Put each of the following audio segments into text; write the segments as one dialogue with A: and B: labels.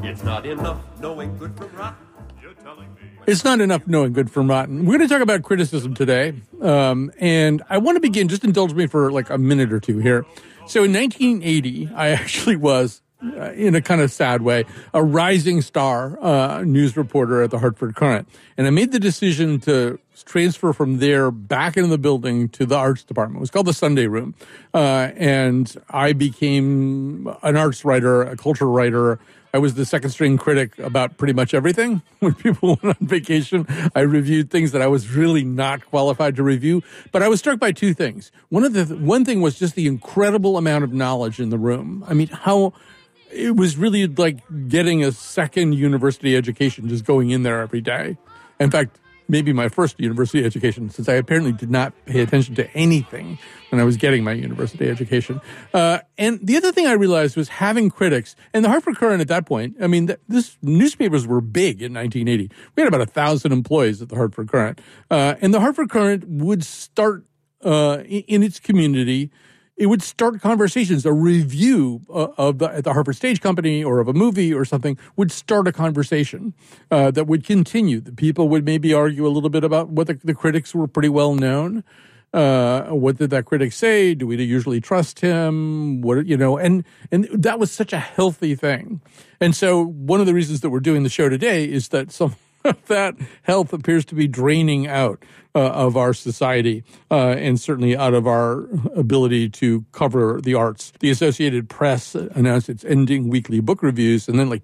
A: It's not enough knowing good from rotten. You're telling me.
B: It's not enough knowing good from rotten. We're going to talk about criticism today. And I want to begin, just indulge me for like a minute or two here. So in 1980, I actually was, in a kind of sad way, a rising star news reporter at the Hartford Courant. And I made the decision to transfer from there back into the building to the arts department. It was called the Sunday Room. And I became an arts writer, a culture writer. I was the second string critic about pretty much everything. When people went on vacation, I reviewed things that I was really not qualified to review. But I was struck by two things. One thing was just the incredible amount of knowledge in the room. I mean, how it was really like getting a second university education just going in there every day. In fact, maybe my first university education, since I apparently did not pay attention to anything when I was getting my university education. And the other thing I realized was having critics, and the Hartford Courant at that point, I mean, this newspapers were big in 1980. We had about 1,000 employees at the Hartford Courant. And the Hartford Courant would start in its community. It would start conversations. A review at the Hartford Stage Company or of a movie or something would start a conversation that would continue. The people would maybe argue a little bit about what the critics were pretty well known. What did that critic say? Do we usually trust him? And that was such a healthy thing. And so one of the reasons that we're doing the show today is that some of that health appears to be draining out of our society and certainly out of our ability to cover the arts. The Associated Press announced it's ending weekly book reviews, and then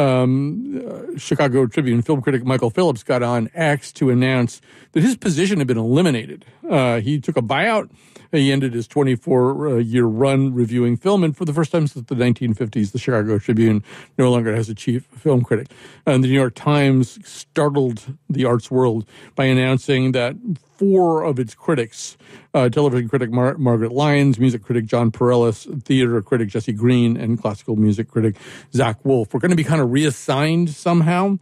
B: Chicago Tribune film critic Michael Phillips got on X to announce that his position had been eliminated. He took a buyout. He ended his 24-year run reviewing film, and for the first time since the 1950s, the Chicago Tribune no longer has a chief film critic. And the New York Times startled the arts world by announcing that 4 of its critics, television critic Margaret Lyons, music critic John Pareles, theater critic Jesse Green, and classical music critic Zach Wolf were going to be kind of reassigned somehow,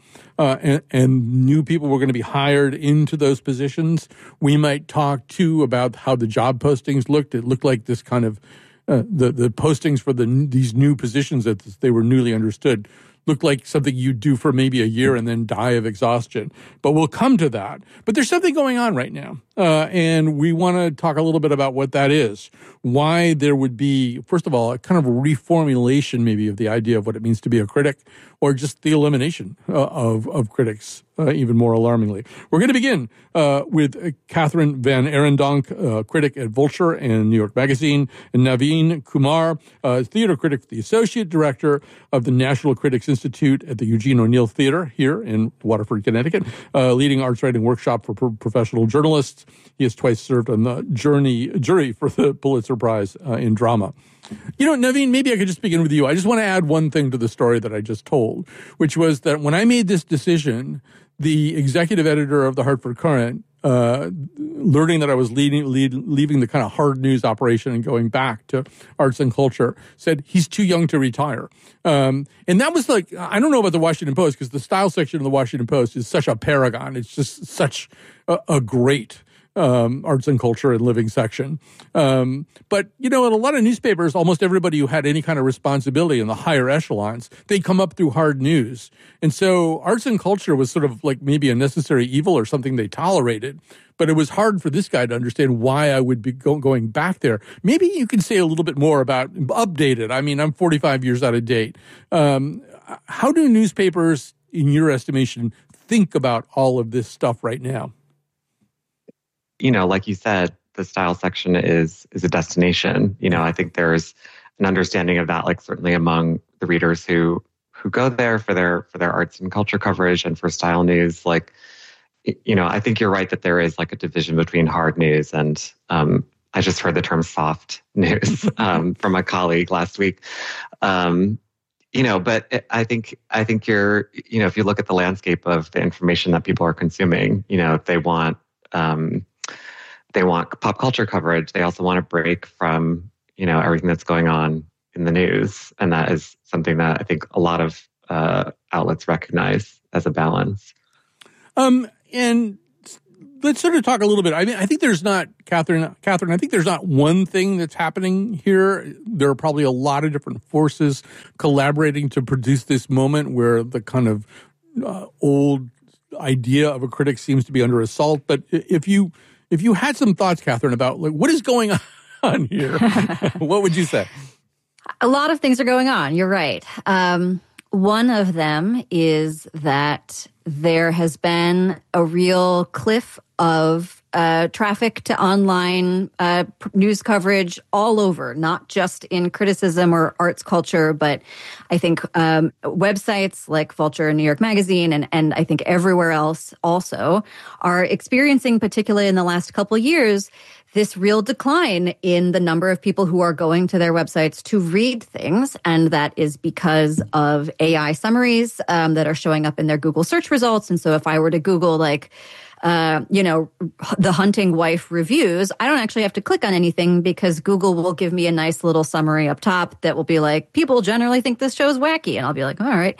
B: and new people were going to be hired into those positions. We might talk, too, about how the job postings looked. It looked like this kind of, the postings for these new positions that they were newly understood looked like something you'd do for maybe a year and then die of exhaustion. But we'll come to that. But there's something going on right now. And we want to talk a little bit about what that is. Why there would be, first of all, a kind of reformulation maybe of the idea of what it means to be a critic, or just the elimination of critics, even more alarmingly. We're going to begin with Catherine Van Arendonk, critic at Vulture and New York Magazine, and Naveen Kumar, theater critic, the associate director of the National Critics Institute at the Eugene O'Neill Theater here in Waterford, Connecticut, leading arts writing workshop for professional journalists. He has twice served on the jury for the Pulitzer Prize in drama. Naveen, maybe I could just begin with you. I just want to add one thing to the story that I just told, which was that when I made this decision, the executive editor of the Hartford Courant, learning that I was leaving the kind of hard news operation and going back to arts and culture, said he's too young to retire. And that was like, I don't know about the Washington Post, because the style section of the Washington Post is such a paragon. It's just such a great arts and culture and living section. But, in a lot of newspapers, almost everybody who had any kind of responsibility in the higher echelons, they come up through hard news. And so arts and culture was sort of like maybe a necessary evil or something they tolerated. But it was hard for this guy to understand why I would be going back there. Maybe you can say a little bit more about updated. I mean, I'm 45 years out of date. How do newspapers, in your estimation, think about all of this stuff right now?
C: Like you said, the style section is a destination. I think there's an understanding of that, like certainly among the readers who go there for their arts and culture coverage and for style news. Like, I think you're right that there is like a division between hard news and I just heard the term soft news from a colleague last week. But I think you're, if you look at the landscape of the information that people are consuming, they want pop culture coverage. They also want to break from, everything that's going on in the news. And that is something that I think a lot of outlets recognize as a balance.
B: And let's sort of talk a little bit. I mean, I think there's not, Catherine, I think there's not one thing that's happening here. There are probably a lot of different forces collaborating to produce this moment where the kind of old idea of a critic seems to be under assault. But if you had some thoughts, Catherine, about like what is going on here, what would you say?
D: A lot of things are going on. You're right. One of them is that there has been a real cliff of traffic to online news coverage all over, not just in criticism or arts culture, but I think websites like Vulture and New York Magazine and I think everywhere else also are experiencing, particularly in the last couple of years, this real decline in the number of people who are going to their websites to read things. And that is because of AI summaries that are showing up in their Google search results. And so if I were to Google the hunting wife reviews, I don't actually have to click on anything because Google will give me a nice little summary up top that will be like, people generally think this show is wacky. And I'll be like, all right.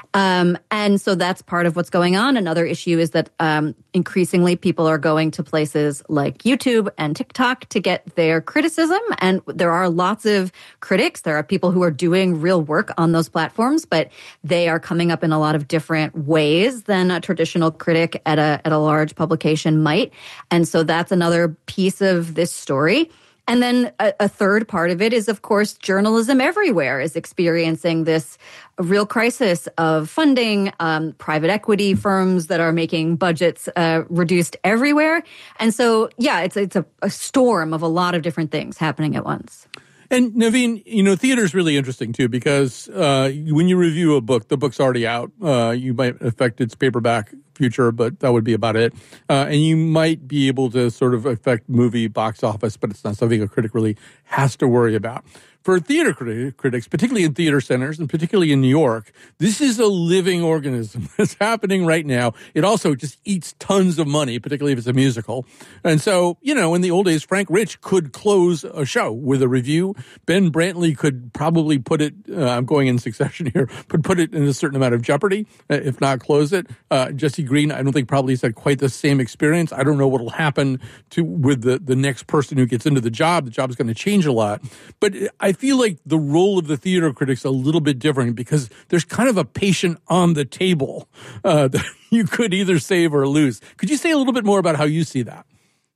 D: And so that's part of what's going on. Another issue is that increasingly people are going to places like YouTube and TikTok to get their criticism. And there are lots of critics. There are people who are doing real work on those platforms, but they are coming up in a lot of different ways than a traditional critic at a large publication might. And so that's another piece of this story. And then a third part of it is, of course, journalism everywhere is experiencing this real crisis of funding, private equity firms that are making budgets reduced everywhere. And so, yeah, it's a storm of a lot of different things happening at once.
B: And Naveen, theater is really interesting too, because when you review a book, the book's already out. You might affect its paperback future, but that would be about it. And you might be able to sort of affect movie box office, but it's not something a critic really has to worry about. For theater critics, particularly in theater centers and particularly in New York, this is a living organism that's happening right now. It also just eats tons of money, particularly if it's a musical. And so, in the old days, Frank Rich could close a show with a review. Ben Brantley could probably put it, I'm going in succession here, put it in a certain amount of jeopardy, if not close it. Jesse Green, I don't think probably has had quite the same experience. I don't know what will happen with the next person who gets into the job. The job is going to change a lot. But I feel like the role of the theater critic's a little bit different because there's kind of a patient on the table that you could either save or lose. Could you say a little bit more about how you see that?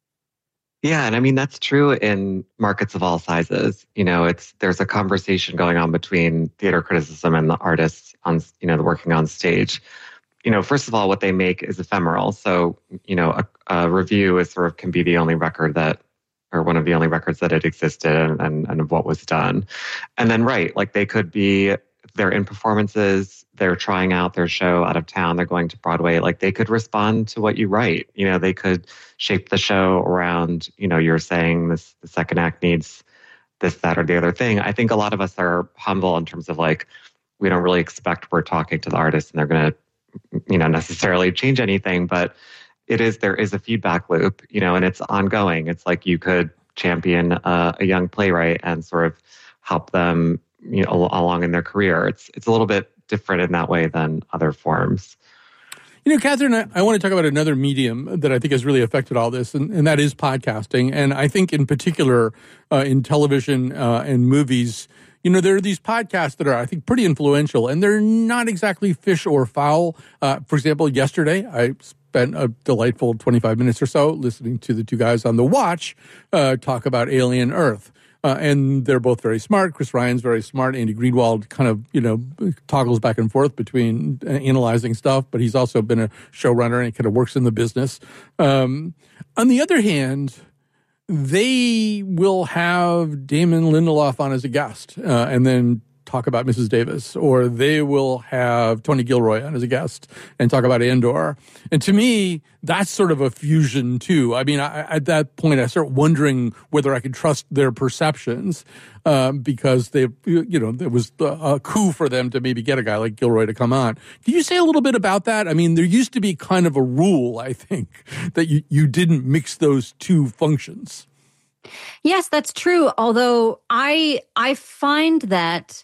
C: Yeah, and I mean, that's true in markets of all sizes. There's a conversation going on between theater criticism and the artists on, working on stage. First of all, what they make is ephemeral. So, a review is can be the only record or one of the only records that it existed and of what was done. And then, they're in performances, they're trying out their show out of town, they're going to Broadway, they could respond to what you write. They could shape the show around, you're saying the second act needs this, that, or the other thing. I think a lot of us are humble in terms of we don't really expect we're talking to the artist and they're going to, necessarily change anything, but there is a feedback loop, and it's ongoing. It's like you could champion a young playwright and sort of help them, along in their career. It's a little bit different in that way than other forms.
B: Catherine, I want to talk about another medium that I think has really affected all this, and that is podcasting. And I think in particular in television and movies, there are these podcasts that are, I think, pretty influential, and they're not exactly fish or fowl. For example, yesterday, I spent a delightful 25 minutes or so listening to the two guys on The Watch talk about Alien Earth. And they're both very smart. Chris Ryan's very smart. Andy Greenwald kind of, toggles back and forth between analyzing stuff, but he's also been a showrunner and he kind of works in the business. On the other hand, they will have Damon Lindelof on as a guest and then talk about Mrs. Davis, or they will have Tony Gilroy on as a guest and talk about Andor. And to me, that's sort of a fusion too. I mean, at that point, I start wondering whether I could trust their perceptions because there was a coup for them to maybe get a guy like Gilroy to come on. Can you say a little bit about that? I mean, there used to be kind of a rule, I think, that you didn't mix those two functions.
D: Yes, that's true. Although I find that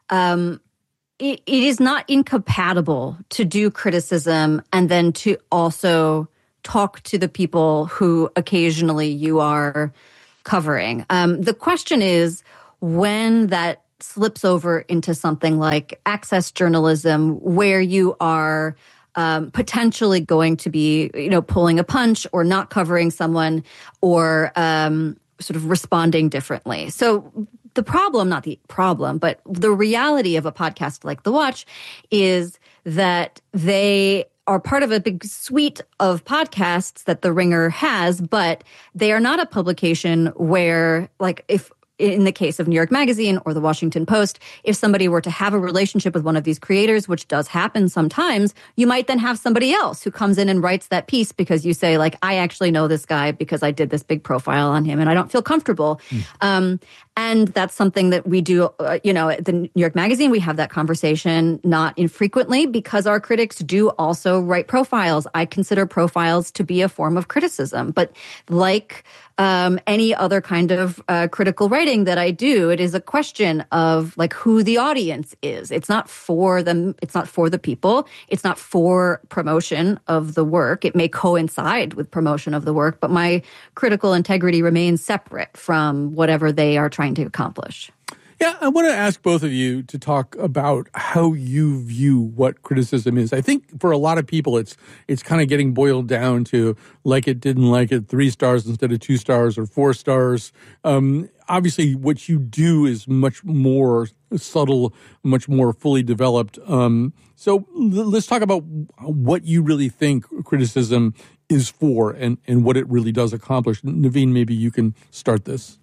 D: it is not incompatible to do criticism and then to also talk to the people who occasionally you are covering. The question is when that slips over into something like access journalism, where you are potentially going to be, pulling a punch or not covering someone or sort of responding differently. So the problem, not the problem, but the reality of a podcast like The Watch is that they are part of a big suite of podcasts that The Ringer has, but they are not a publication where, like, if in the case of New York Magazine or the Washington Post, if somebody were to have a relationship with one of these creators, which does happen sometimes, you might then have somebody else who comes in and writes that piece because you say, like, I actually know this guy because I did this big profile on him and I don't feel comfortable. And that's something that we do, at the New York Magazine, we have that conversation not infrequently because our critics do also write profiles. I consider profiles to be a form of criticism. But like any other kind of critical writing that I do, it is a question of like who the audience is. It's not for them. It's not for the people. It's not for promotion of the work. It may coincide with promotion of the work, but my critical integrity remains separate from whatever they are trying to accomplish.
B: Yeah, I want to ask both of you to talk about how you view what criticism is. I think for a lot of people, it's kind of getting boiled down to like it, didn't like it, 3 stars instead of 2 stars or 4 stars. Obviously, what you do is much more subtle, much more fully developed. So let's talk about what you really think criticism is for and what it really does accomplish. Naveen, maybe you can start this.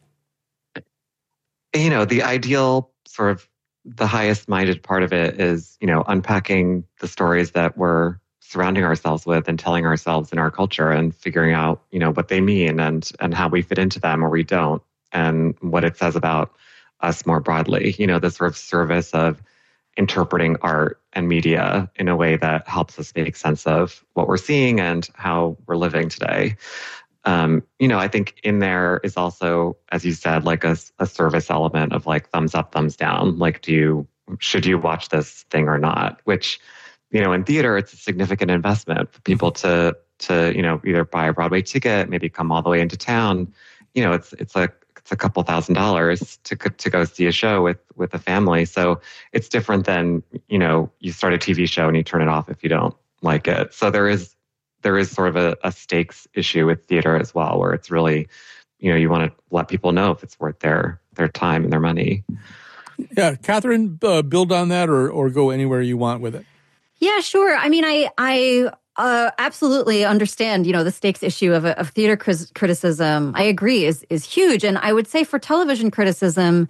C: The ideal sort of the highest minded part of it is, unpacking the stories that we're surrounding ourselves with and telling ourselves in our culture and figuring out, what they mean and how we fit into them or we don't and what it says about us more broadly. The sort of service of interpreting art and media in a way that helps us make sense of what we're seeing and how we're living today. I think in there is also, as you said, like a service element of like thumbs up, thumbs down. Like, should you watch this thing or not? Which, in theater, it's a significant investment for people to either buy a Broadway ticket, maybe come all the way into town. It's a couple $1,000s to go see a show with a family. So it's different than, you start a TV show and you turn it off if you don't like it. So there is sort of a stakes issue with theater as well, where it's really, you want to let people know if it's worth their time and their money.
B: Yeah, Catherine, build on that or go anywhere you want with it.
D: Yeah, sure. I mean, I absolutely understand, the stakes issue of theater criticism. I agree is huge. And I would say for television criticism,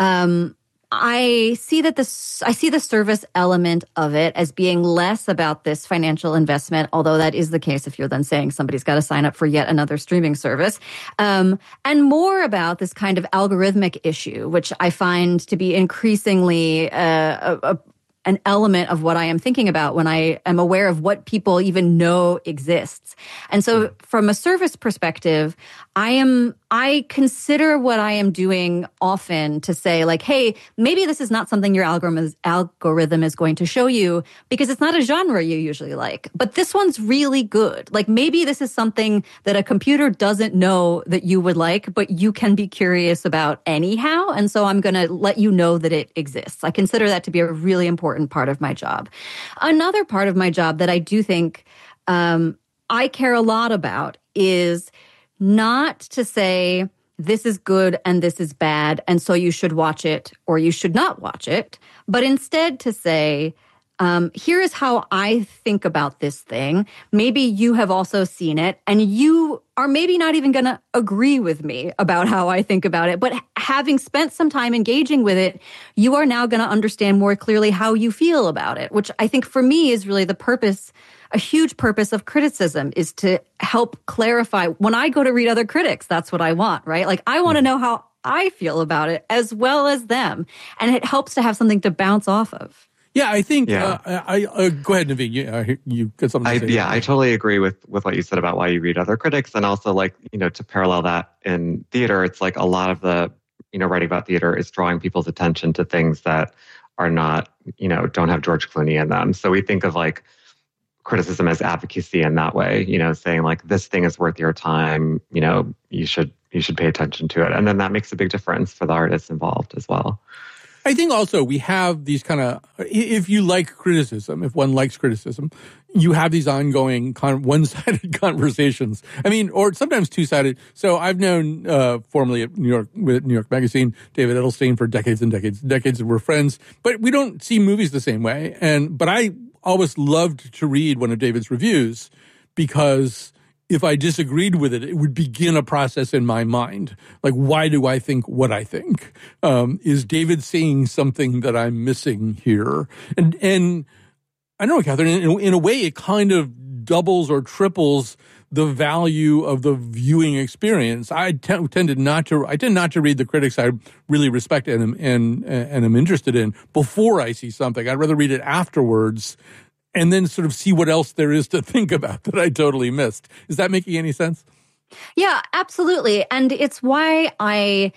D: I see the service element of it as being less about this financial investment, although that is the case if you're then saying somebody's got to sign up for yet another streaming service, and more about this kind of algorithmic issue, which I find to be increasingly an element of what I am thinking about when I am aware of what people even know exists. And so from a service perspective, I consider what I am doing often to say like, hey, maybe this is not something your algorithm is going to show you because it's not a genre you usually like, but this one's really good. Like maybe this is something that a computer doesn't know that you would like, but you can be curious about anyhow. And so I'm going to let you know that it exists. I consider that to be a really important part of my job. Another part of my job that I do think I care a lot about is not to say this is good and this is bad, and so you should watch it or you should not watch it, but instead to say, here is how I think about this thing. Maybe you have also seen it, and you are maybe not even going to agree with me about how I think about it, but having spent some time engaging with it, you are now going to understand more clearly how you feel about it, which I think for me is really the purpose. A huge purpose of criticism is to help clarify. When I go to read other critics, that's what I want, right? Like I want to know how I feel about it as well as them. And it helps to have something to bounce off of.
B: Yeah, I think, go ahead, Naveen, you got something to say.
C: Yeah, I totally agree with what you said about why you read other critics. And also like, to parallel that in theater, it's like a lot of the, writing about theater is drawing people's attention to things that are not, don't have George Clooney in them. So we think of like, criticism as advocacy in that way, saying like, this thing is worth your time, you should pay attention to it. And then that makes a big difference for the artists involved as well.
B: I think also we have these kind of, if you like criticism, if one likes criticism, you have these ongoing kind of one-sided conversations. I mean, or sometimes two-sided. So I've known formerly at New York Magazine, David Edelstein for decades and decades and decades. We're friends, but we don't see movies the same way. But I always loved to read one of David's reviews because if I disagreed with it, it would begin a process in my mind. Like, why do I think what I think? Is David saying something that I'm missing here? And I don't know, Catherine, in a way, it kind of doubles or triples the value of the viewing experience. I tend not to read the critics I really respect and am interested in before I see something. I'd rather read it afterwards and then sort of see what else there is to think about that I totally missed. Is that making any sense?
D: Yeah, absolutely. And it's why I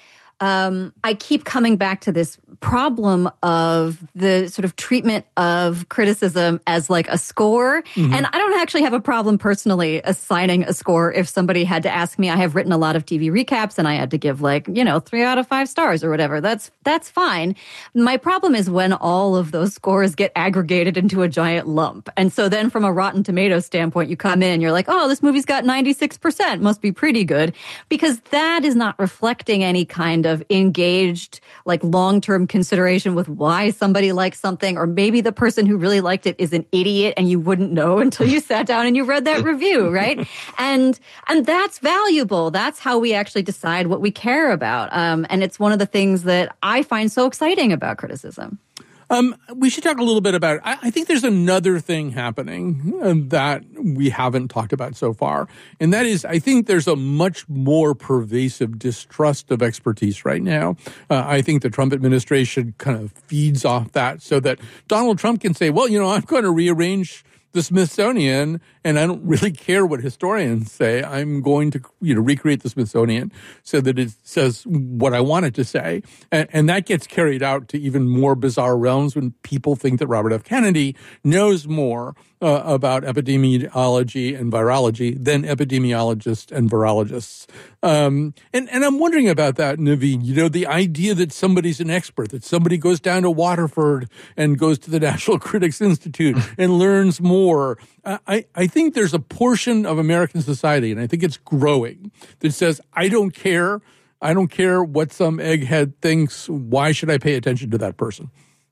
D: keep coming back to this problem of the sort of treatment of criticism as like a score. Mm-hmm. And I don't actually have a problem personally assigning a score if somebody had to ask me. I have written a lot of TV recaps and I had to give 3 out of 5 stars or whatever. That's fine. My problem is when all of those scores get aggregated into a giant lump. And so then from a Rotten Tomatoes standpoint, you come in, you're like, oh, this movie's got 96%, must be pretty good. Because that is not reflecting any kind of engaged, long-term consideration with why somebody likes something, or maybe the person who really liked it is an idiot and you wouldn't know until you sat down and you read that review, right? And that's valuable. That's how we actually decide what we care about. And it's one of the things that I find so exciting about criticism.
B: We should talk a little bit about, I think there's another thing happening that we haven't talked about so far. And that is, I think there's a much more pervasive distrust of expertise right now. I think the Trump administration kind of feeds off that so that Donald Trump can say, well, I'm going to rearrange the Smithsonian, and I don't really care what historians say. I'm going to, recreate the Smithsonian so that it says what I want it to say. And that gets carried out to even more bizarre realms when people think that Robert F. Kennedy knows more about epidemiology and virology than epidemiologists and virologists. And I'm wondering about that, Naveen. The idea that somebody's an expert, that somebody goes down to Waterford and goes to the National Critics Institute and learns more. I think there's a portion of American society, and I think it's growing, that says, I don't care. I don't care what some egghead thinks. Why should I pay attention to that person?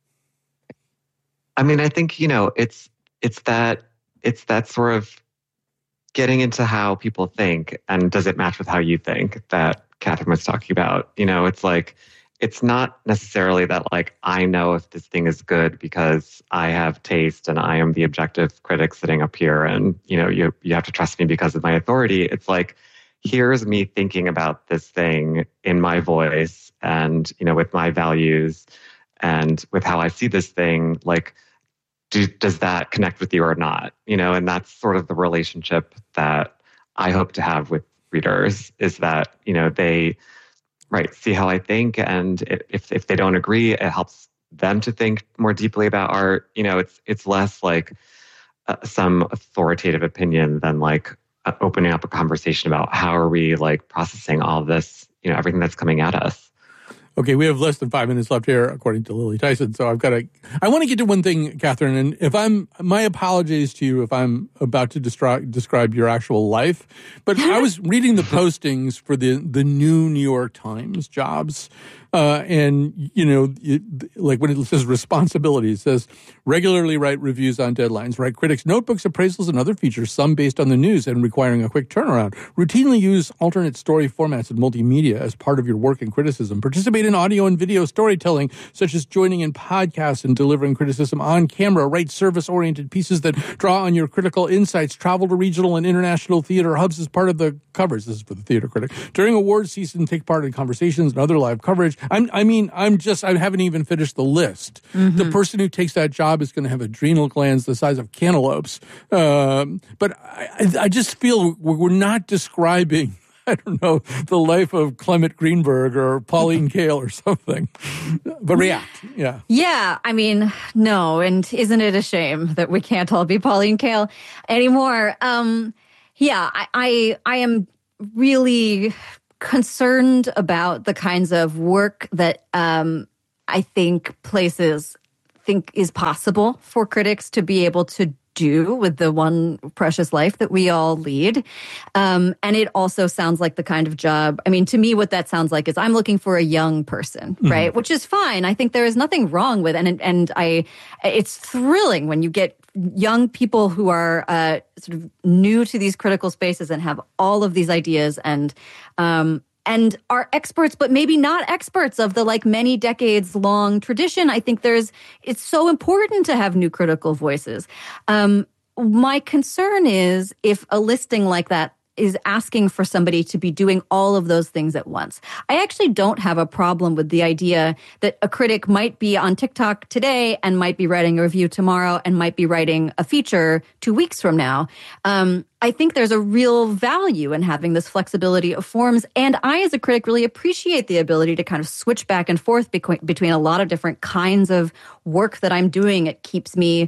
C: I mean, I think, it's that sort of getting into how people think and does it match with how you think that Catherine was talking about. It's like, it's not necessarily that I know if this thing is good because I have taste and I am the objective critic sitting up here and, you have to trust me because of my authority. It's like, here's me thinking about this thing in my voice and, with my values and with how I see this thing, does that connect with you or not? And that's sort of the relationship that I hope to have with readers is that, they see how I think. And if they don't agree, it helps them to think more deeply about art. It's less like some authoritative opinion than opening up a conversation about how are we processing all of this, everything that's coming at us.
B: Okay, we have less than 5 minutes left here, according to Lily Tyson. So I want to get to one thing, Catherine, and my apologies to you if I'm about to describe your actual life, but I was reading the postings for the new New York Times jobs, and, when it says responsibility, it says regularly write reviews on deadlines, write critics' notebooks, appraisals, and other features, some based on the news and requiring a quick turnaround. Routinely use alternate story formats and multimedia as part of your work in criticism. Participate in audio and video storytelling, such as joining in podcasts and delivering criticism on camera. Write service-oriented pieces that draw on your critical insights. Travel to regional and international theater hubs as part of the coverage. This is for the theater critic. During awards season, take part in conversations and other live coverage. I haven't even finished the list. Mm-hmm. The person who takes that job is going to have adrenal glands the size of cantaloupes. But I just feel we're not describing I don't know, the life of Clement Greenberg or Pauline Kael or something. But react, yeah.
D: Yeah, I mean, no, and isn't it a shame that we can't all be Pauline Kael anymore? Yeah, I am really concerned about the kinds of work that I think places think is possible for critics to be able to do with the one precious life that we all lead. And it also sounds like the kind of job, I mean, to me, what that sounds like is I'm looking for a young person, right? Which is fine. I think there is nothing wrong with it. And it's thrilling when you get young people who are sort of new to these critical spaces and have all of these ideas and are experts, but maybe not experts of the like many decades long tradition. I think it's so important to have new critical voices. My concern is if a listing like that is asking for somebody to be doing all of those things at once. I actually don't have a problem with the idea that a critic might be on TikTok today and might be writing a review tomorrow and might be writing a feature 2 weeks from now. I think there's a real value in having this flexibility of forms. And I, as a critic, really appreciate the ability to kind of switch back and forth between a lot of different kinds of work that I'm doing. It keeps me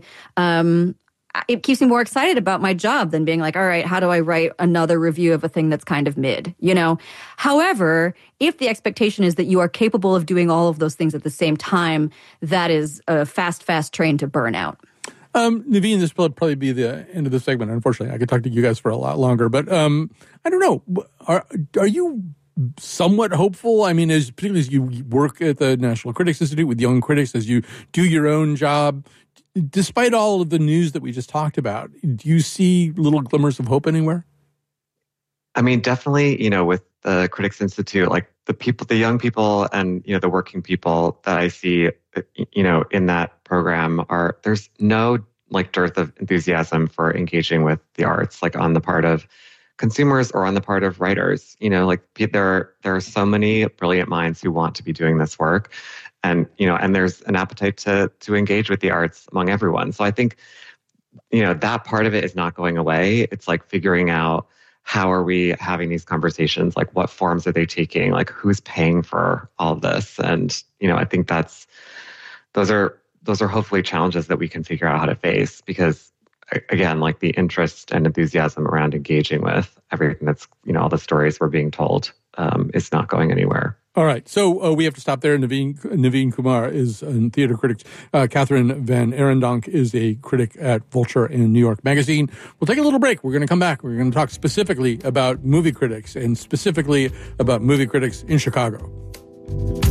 D: more excited about my job than being like, all right, how do I write another review of a thing that's kind of mid, you know? However, if the expectation is that you are capable of doing all of those things at the same time, that is a fast train to burnout.
B: Naveen, this will probably be the end of the segment. Unfortunately, I could talk to you guys for a lot longer, but I don't know. Are you somewhat hopeful? I mean, particularly as you work at the National Critics Institute with young critics, as you do your own job, despite all of the news that we just talked about, do you see little glimmers of hope anywhere?
C: I mean, definitely, with the Critics Institute, like the young people and, the working people that I see, in that program there's no like dearth of enthusiasm for engaging with the arts, like on the part of consumers or on the part of writers. There are so many brilliant minds who want to be doing this work. And, and there's an appetite to engage with the arts among everyone. So I think, that part of it is not going away. It's like figuring out how are we having these conversations? Like what forms are they taking? Like who's paying for all of this? And, I think those are hopefully challenges that we can figure out how to face because again, like the interest and enthusiasm around engaging with everything that's, all the stories we're being told is not going anywhere.
B: All right. So we have to stop there. Naveen Kumar is a theater critic. Catherine Van Arendonk is a critic at Vulture and New York Magazine. We'll take a little break. We're going to come back. We're going to talk specifically about movie critics and specifically about movie critics in Chicago.